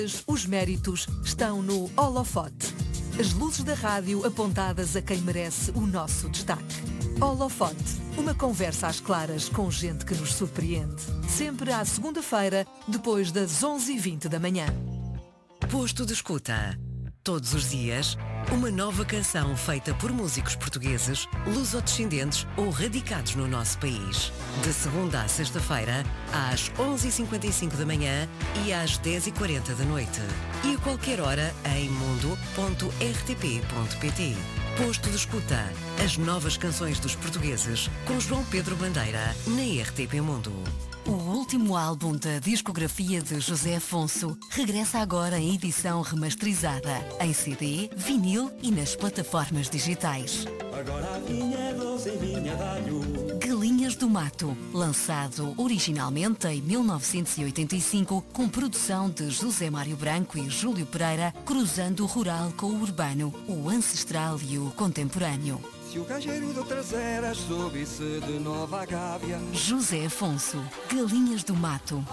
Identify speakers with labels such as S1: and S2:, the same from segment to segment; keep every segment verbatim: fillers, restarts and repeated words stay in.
S1: Os méritos estão no holofote. As luzes da rádio apontadas a quem merece o nosso destaque. Holofote, uma conversa às claras com gente que nos surpreende. Sempre à segunda-feira, depois das onze e vinte da manhã.
S2: Posto de escuta. Todos os dias, uma nova canção feita por músicos portugueses, lusodescendentes ou radicados no nosso país. De segunda à sexta-feira, às onze e cinquenta e cinco da manhã e às dez e quarenta da noite. E a qualquer hora em mundo ponto r t p ponto p t. Posto de escuta. As novas canções dos portugueses com João Pedro Bandeira na R T P Mundo.
S1: O último álbum da discografia de José Afonso regressa agora em edição remasterizada, em C D, vinil e nas plataformas digitais.
S3: Agora a vinha doce e vinha dalho.
S1: Galinhas do Mato, lançado originalmente em mil novecentos e oitenta e cinco, com produção de José Mário Branco e Júlio Pereira, cruzando o rural com o urbano, o ancestral e o contemporâneo.
S3: Se o gajeiro de traseiras soube-se de Nova Gávea.
S1: José Afonso, Galinhas do Mato.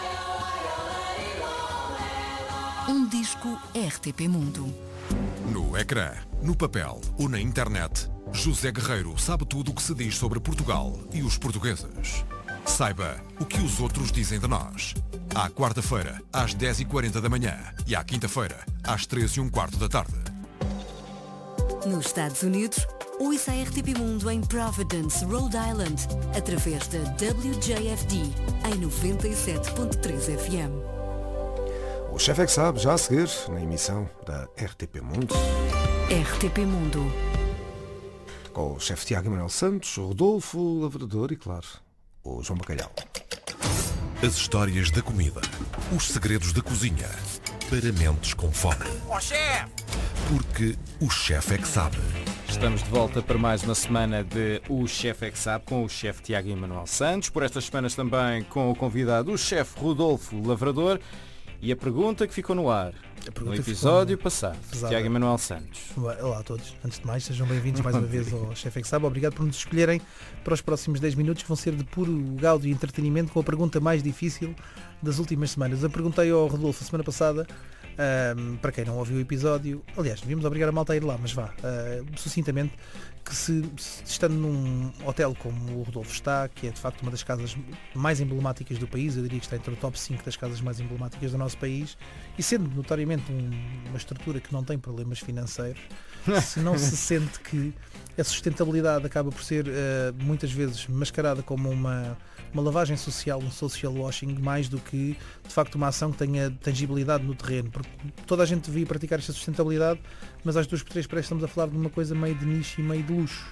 S1: Um disco R T P Mundo.
S4: No ecrã, no papel ou na internet, José Guerreiro sabe tudo o que se diz sobre Portugal e os portugueses. Saiba o que os outros dizem de nós. À quarta-feira, às dez e quarenta da manhã e à quinta-feira, às treze e um quarto da tarde.
S1: Nos Estados Unidos, ouça a R T P Mundo em Providence, Rhode Island, através da W J F D, em noventa e sete ponto três F M.
S5: O chefe é que sabe, já a seguir, na emissão da R T P Mundo.
S1: R T P Mundo.
S5: Com o chefe Tiago Emanuel Santos, o Rodolfo, o Lavrador e, claro, o João Bacalhau.
S4: As histórias da comida. Os segredos da cozinha. Para mentes com fome.
S6: Ó chefe!
S4: Porque o chefe é que sabe.
S7: Estamos de volta para mais uma semana de O Chefe é que Sabe, com o chefe Tiago Emanuel Santos. Por estas semanas também com o convidado, o chefe Rodolfo Lavrador. E a pergunta que ficou no ar, no episódio ficou... passado,
S8: Pesada.
S7: Tiago Emanuel Santos.
S8: Olá a todos. Antes de mais, sejam bem-vindos mais uma vez ao Chefe é que Sabe. Obrigado por nos escolherem para os próximos dez minutos, que vão ser de puro gaudo e entretenimento, com a pergunta mais difícil das últimas semanas. Eu perguntei ao Rodolfo a semana passada, um, para quem não ouviu o episódio, aliás, devíamos obrigar a malta a ir lá, mas vá, uh, sucintamente, que se, se estando num hotel como o Rodolfo está, que é de facto uma das casas mais emblemáticas do país, eu diria que está entre o top cinco das casas mais emblemáticas do nosso país, e sendo notoriamente um, uma estrutura que não tem problemas financeiros, se não se sente que a sustentabilidade acaba por ser uh, muitas vezes mascarada como uma, uma lavagem social, um social washing, mais do que de facto uma ação que tenha tangibilidade no terreno, porque toda a gente devia praticar esta sustentabilidade, mas às duas por três parece que estamos a falar de uma coisa meio de nicho e meio de luxo.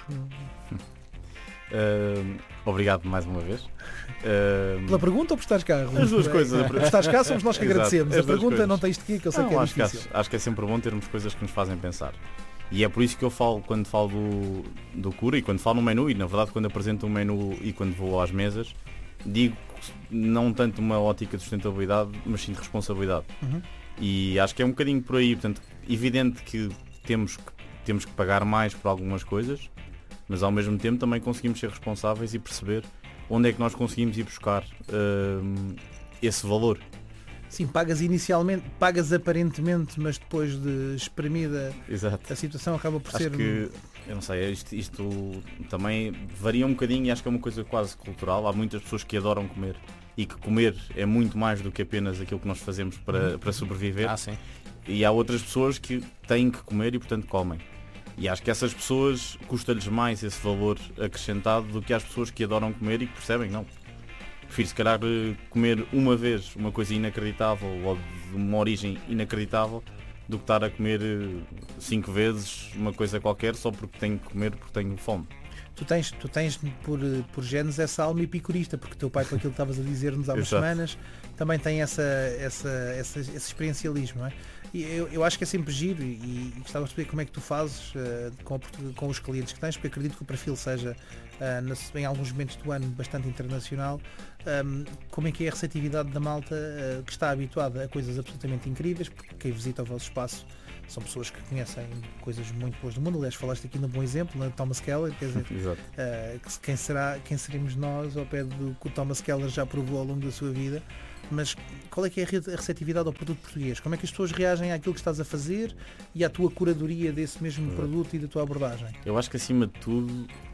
S7: Uh, obrigado mais uma vez. Uh,
S8: Pela pergunta ou por estares cá?
S7: As duas coisas.
S8: Por estares cá somos nós que
S7: Exato,
S8: agradecemos. A pergunta
S7: coisas.
S8: não tens de quê, que eu sei
S7: não,
S8: que é
S7: acho
S8: difícil.
S7: Que acho, acho que é sempre bom termos coisas que nos fazem pensar. E é por isso que eu falo, quando falo do, do cura e quando falo no menu, e na verdade quando apresento um menu e quando vou às mesas, digo não tanto uma ótica de sustentabilidade, mas sim de responsabilidade.
S8: Uhum.
S7: E acho que é um bocadinho por aí, portanto, evidente que temos que, temos que pagar mais por algumas coisas, mas ao mesmo tempo também conseguimos ser responsáveis e perceber onde é que nós conseguimos ir buscar uh, esse valor.
S8: Sim, pagas inicialmente, pagas aparentemente, mas depois de espremida,
S7: exato,
S8: a situação acaba por
S7: acho
S8: ser...
S7: que, eu não sei, isto, isto também varia um bocadinho e acho que é uma coisa quase cultural. Há muitas pessoas que adoram comer e que comer é muito mais do que apenas aquilo que nós fazemos para, para sobreviver.
S6: Ah, sim.
S7: E há outras pessoas que têm que comer e portanto comem. E acho que essas pessoas custa-lhes mais esse valor acrescentado do que as pessoas que adoram comer e que percebem, não. Prefiro se calhar comer uma vez uma coisa inacreditável ou de uma origem inacreditável do que estar a comer cinco vezes uma coisa qualquer só porque tenho que comer porque tenho fome.
S8: Tu tens, tu tens por, por genes essa alma epicurista, porque teu pai, com aquilo que estavas a dizer-nos há umas
S7: Exato.
S8: semanas, também tem essa, essa, essa, esse experiencialismo, não é? E eu, eu acho que é sempre giro e, e gostava de saber como é que tu fazes uh, com, com os clientes que tens, porque acredito que o perfil seja, uh, nas, em alguns momentos do ano, bastante internacional. Um, como é que é a receptividade da malta uh, que está habituada a coisas absolutamente incríveis, porque quem visita o vosso espaço são pessoas que conhecem coisas muito boas do mundo. Aliás, falaste aqui num bom exemplo, na Thomas Keller, quer dizer, uh, quem, será, quem seremos nós ao pé do que o Thomas Keller já provou ao longo da sua vida. mas qual é que é a receptividade ao produto português? Como é que as pessoas reagem àquilo que estás a fazer e à tua curadoria desse mesmo produto e da tua abordagem?
S7: Eu acho que acima de tudo,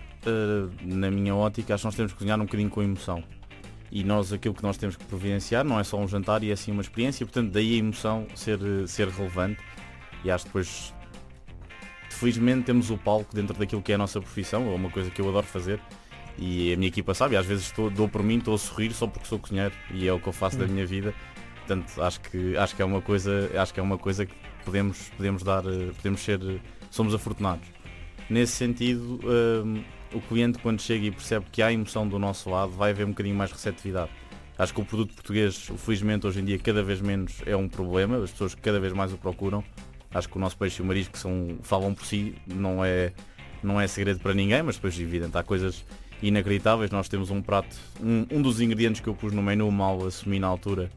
S7: uh, na minha ótica, acho que nós temos que cozinhar um bocadinho com emoção. E nós, aquilo que nós temos que providenciar não é só um jantar e é assim uma experiência, portanto daí a emoção ser, ser relevante. E acho que depois, felizmente, temos o palco dentro daquilo que é a nossa profissão, é uma coisa que eu adoro fazer. E a minha equipa sabe, às vezes estou, dou por mim, estou a sorrir só porque sou cozinheiro e é o que eu faço da minha vida. Portanto, acho que, acho que é uma coisa, acho que é uma coisa que podemos, podemos dar, podemos ser, somos afortunados. Nesse sentido, um, o cliente quando chega e percebe que há emoção do nosso lado, vai haver um bocadinho mais receptividade. Acho que o produto português, felizmente hoje em dia, cada vez menos é um problema, as pessoas cada vez mais o procuram. Acho que o nosso peixe e o marisco são, falam por si, não é, não é segredo para ninguém, mas depois, evidente, há coisas inacreditáveis. Nós temos um prato, um, um dos ingredientes que eu pus no menu, mal assumi na altura,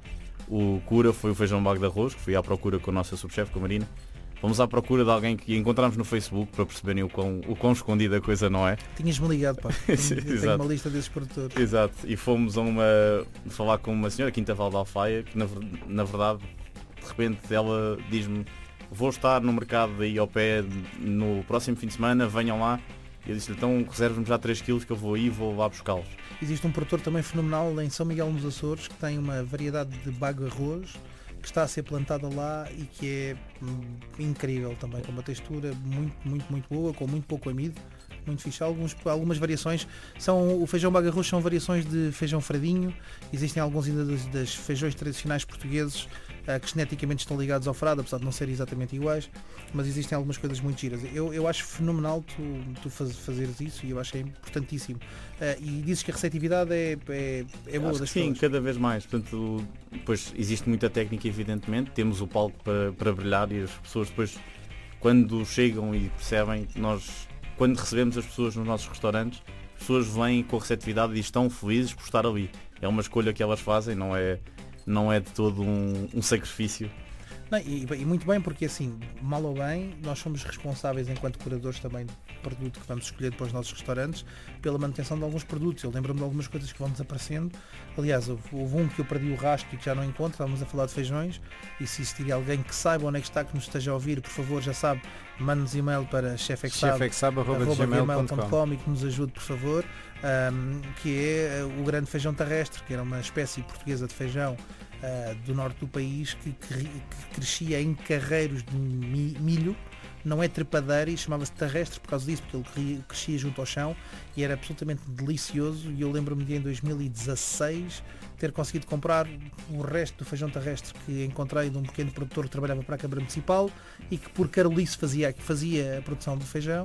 S7: o cura, foi o feijão bago de arroz, que fui à procura com a nossa subchefe, com a Marina. Fomos à procura de alguém que encontramos no Facebook para perceberem o quão, o quão escondida a coisa não é.
S8: Tinhas-me ligado, pá. Tenho, tenho uma lista desses produtores.
S7: Exato. E fomos a uma, falar com uma senhora, Quinta Val de Alfaia, que na, na verdade, de repente, ela diz-me: vou estar no mercado aí ao pé no próximo fim de semana, venham lá. Eu disse-lhe: então reserve-me já três quilos que eu vou aí e vou lá buscá-los.
S8: Existe um produtor também fenomenal em São Miguel nos Açores que tem uma variedade de bago arroz que está a ser plantada lá e que é hum, incrível também, com uma textura muito, muito, muito boa, com muito pouco amido, muito fixe. Alguns, algumas variações são, o feijão bago arroz são variações de feijão fradinho, existem alguns ainda das, das feijões tradicionais portugueses uh, que geneticamente estão ligados ao frado, apesar de não serem exatamente iguais, mas existem algumas coisas muito giras. Eu, eu acho fenomenal tu, tu faz, fazeres isso e eu acho é importantíssimo. Uh, e dizes que a receptividade é, é, é boa das
S7: Sim,
S8: pessoas.
S7: cada vez mais. Portanto, depois existe muita técnica, evidentemente, temos o palco para, para brilhar e as pessoas depois, quando chegam e percebem, nós, quando recebemos as pessoas nos nossos restaurantes, as pessoas vêm com receptividade e estão felizes por estar ali. É uma escolha que elas fazem, não é, não é de todo um, um sacrifício.
S8: Não, e, e muito bem, porque assim, mal ou bem, nós somos responsáveis enquanto curadores também do produto que vamos escolher para os nossos restaurantes, pela manutenção de alguns produtos. Eu lembro-me de algumas coisas que vão desaparecendo. Aliás, houve, houve um que eu perdi o rastro e que já não encontro, estávamos a falar de feijões, e se existir alguém que saiba onde é que está, que nos esteja a ouvir, por favor, já sabe, mande-nos e-mail para chefexab arroba gmail ponto com e que nos ajude, por favor, um, que é o grande feijão terrestre, que era uma espécie portuguesa de feijão Uh, do norte do país que, que, que crescia em carreiros de mi, milho, não é trepadeira, e chamava-se terrestre por causa disso, porque ele crescia junto ao chão e era absolutamente delicioso. E eu lembro-me de em dois mil e dezasseis ter conseguido comprar o resto do feijão terrestre que encontrei de um pequeno produtor que trabalhava para a Câmara Municipal e que por Carolice fazia, fazia a produção do feijão.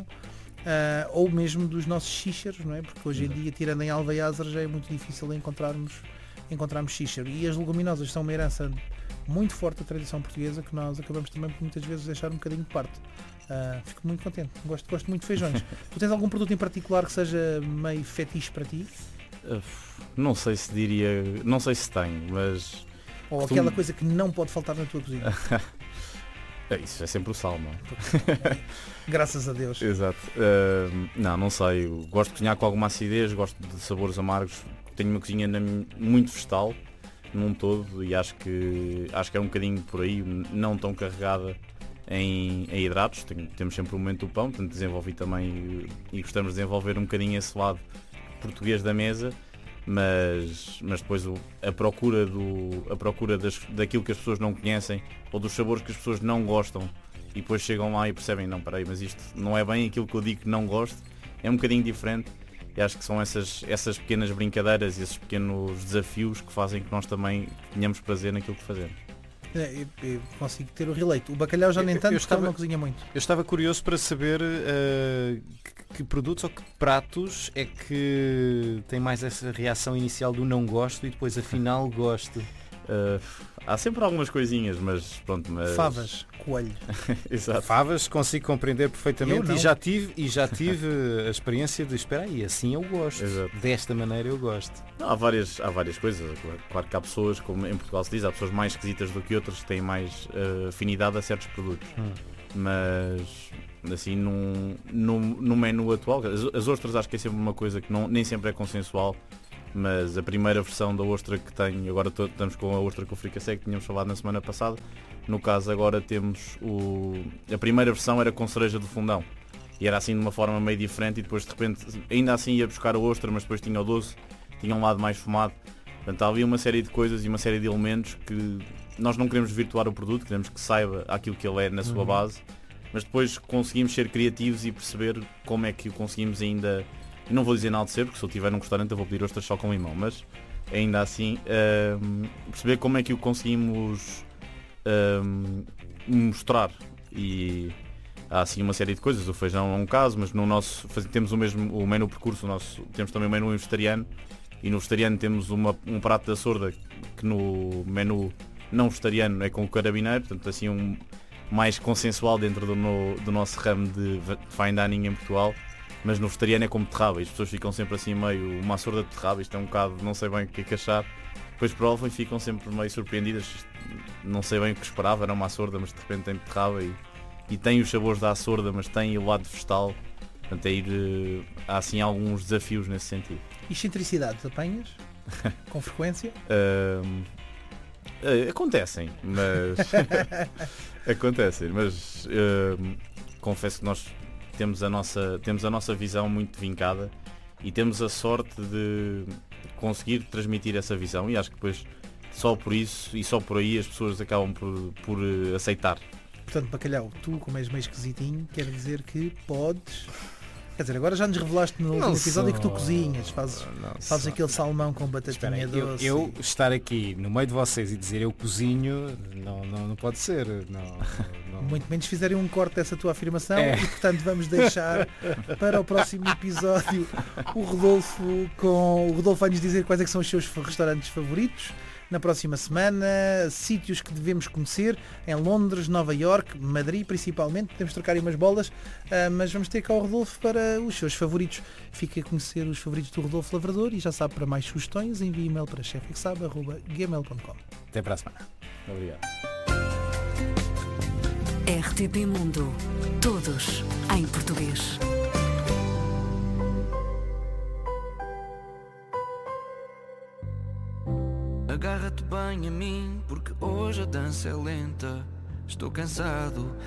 S8: Uh, ou mesmo dos nossos xíxaros, não é? Porque hoje em dia, tirando em Alveiazar, já é muito difícil encontrarmos encontrarmos xíxaro. E as leguminosas são uma herança muito forte da tradição portuguesa que nós acabamos também por muitas vezes deixar um bocadinho de parte. Uh, fico muito contente, gosto, gosto muito de feijões. Tu tens algum produto em particular que seja meio fetiche para ti?
S7: Uh, não sei se diria, não sei se tenho, mas...
S8: Ou costumo... aquela coisa que não pode faltar na tua cozinha?
S7: Isso é sempre o sal, não é?
S8: Graças a Deus.
S7: Exato. Uh, não, não sei. Eu gosto de cozinhar com alguma acidez, gosto de sabores amargos. Tenho uma cozinha na, muito vegetal, num todo, e acho que, acho que é um bocadinho por aí, não tão carregada em, em hidratos. Tenho, temos sempre o momento do pão, portanto desenvolvi também e gostamos de desenvolver um bocadinho esse lado português da mesa, mas, mas depois o, a procura, do, a procura das, daquilo que as pessoas não conhecem ou dos sabores que as pessoas não gostam e depois chegam lá e percebem: não, peraí, mas isto não é bem aquilo que eu digo que não gosto, é um bocadinho diferente. E acho que são essas, essas pequenas brincadeiras e esses pequenos desafios que fazem que nós também tenhamos prazer naquilo que fazemos.
S8: Eu, eu consigo ter o releito. O bacalhau já nem tanto, porque ele não cozinha muito.
S6: Eu estava curioso para saber uh, que, que produtos ou que pratos é que tem mais essa reação inicial do não gosto e depois afinal gosto.
S7: Uh, há sempre algumas coisinhas, mas pronto, mas...
S8: Favas, coelho.
S7: Exato.
S6: Favas consigo compreender perfeitamente e já tive e já tive a experiência de espera aí, assim eu gosto. Exato. Desta maneira eu gosto.
S7: Não, há várias, há várias coisas. Claro que há pessoas, como em Portugal se diz, há pessoas mais esquisitas do que outras que têm mais uh, afinidade a certos produtos. Hum. Mas assim num, num, num menu atual, as, as ostras acho que é sempre uma coisa que não, nem sempre é consensual. mas a primeira versão da ostra que tenho, agora tô, estamos com a ostra com fricassé que tínhamos falado na semana passada, no caso agora temos o... a primeira versão era com cereja do fundão, e era assim de uma forma meio diferente, e depois de repente ainda assim ia buscar a ostra, mas depois tinha o doce, tinha um lado mais fumado. Portanto, havia uma série de coisas e uma série de elementos que nós não queremos virtuar o produto, queremos que saiba aquilo que ele é na sua
S8: Uhum.
S7: base, mas depois conseguimos ser criativos e perceber como é que o conseguimos ainda, e não vou dizer enaltecer, porque se eu estiver num restaurante eu vou pedir ostras só com limão, mas ainda assim hum, perceber como é que o conseguimos hum, mostrar. E há assim uma série de coisas, o feijão é um caso, mas no nosso faz- temos o mesmo o menu percurso, o nosso, temos também o menu vegetariano, e no vegetariano temos uma, um prato da sorda que no menu não vegetariano é com o carabineiro, portanto assim um mais consensual dentro do, no, do nosso ramo de fine dining em Portugal, mas no vegetariano é como terraba, e as pessoas ficam sempre assim meio, uma sorda de terraba, isto é um bocado, não sei bem o que é que achar, depois provam e ficam sempre meio surpreendidas, não sei bem o que esperava, era uma sorda, mas de repente tem terraba e, e tem os sabores da sorda, mas tem o lado vegetal, portanto é ir, eh, há assim alguns desafios nesse sentido.
S8: Excentricidades apanhas? Com frequência?
S7: Ahm, eh, acontecem, mas acontecem, mas ahm, confesso que nós temos a nossa temos a nossa visão muito vincada e temos a sorte de conseguir transmitir essa visão, e acho que depois só por isso e só por aí as pessoas acabam por, por eh, aceitar.
S8: Portanto, bacalhau, tu como és meio esquisitinho, quer dizer que podes... Quer dizer, agora já nos revelaste no último
S5: Não
S8: episódio
S5: sou-
S8: que tu cozinhas, fazes,
S5: não
S8: fazes
S5: sou.
S8: aquele salmão com
S9: Espera
S8: batatinha
S9: aí, eu,
S8: doce.
S9: eu estar aqui no meio de vocês e dizer eu cozinho, não, não, não pode ser. Não, não.
S8: Muito menos fizerem um corte dessa tua afirmação
S9: É.
S8: e portanto vamos deixar para o próximo episódio o Rodolfo com o Rodolfo vai nos dizer quais é que são os seus restaurantes favoritos na próxima semana, sítios que devemos conhecer em Londres, Nova Iorque, Madrid principalmente, podemos trocar aí umas bolas, ah, mas vamos ter cá o Rodolfo para os seus favoritos. Fica a conhecer os favoritos do Rodolfo Lavrador e já sabe, para mais sugestões envie e-mail para chefexab arroba gmail ponto com.
S9: Até para a semana.
S7: Obrigado.
S2: R T P Mundo. Todos em português.
S3: Agarra-te bem a mim, porque hoje a dança é lenta. Estou cansado